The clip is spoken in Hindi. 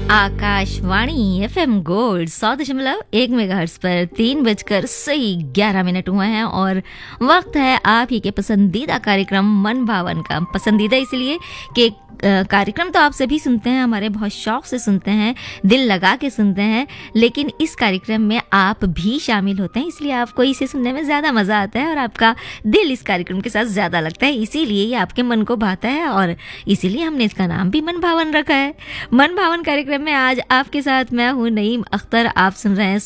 आकाशवाणी एफएम गोल्ड 100.1 मेगाहर्ट्ज पर 3:11 हुए हैं और वक्त है आप ही के पसंदीदा कार्यक्रम मन भावन का। पसंदीदा इसलिए कि कार्यक्रम तो आप सभी सुनते हैं, हमारे बहुत शौक से सुनते हैं, दिल लगा के सुनते हैं, लेकिन इस कार्यक्रम में आप भी शामिल होते हैं, इसलिए आपको इसे सुनने में ज़्यादा मज़ा आता है और आपका दिल इस कार्यक्रम के साथ ज़्यादा लगता है, इसीलिए ये आपके मन को भाता है और इसीलिए हमने इसका नाम भी मन भावन रखा है। मन भावन कार्यक्रम में आज आपके साथ मैं हूँ नईम अख्तर। आप सुन रहे हैं